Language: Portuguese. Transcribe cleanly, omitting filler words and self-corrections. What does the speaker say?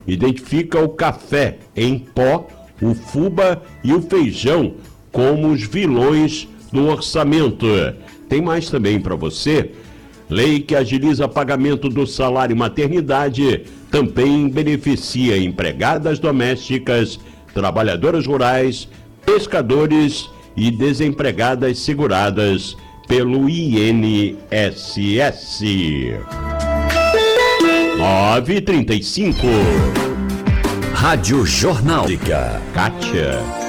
identifica o café em pó, o fubá e o feijão como os vilões do orçamento. Tem mais também para você. Lei que agiliza pagamento do salário maternidade também beneficia empregadas domésticas, trabalhadoras rurais, pescadores e desempregadas seguradas pelo INSS. 9h35. Rádio Jornal. Kátia.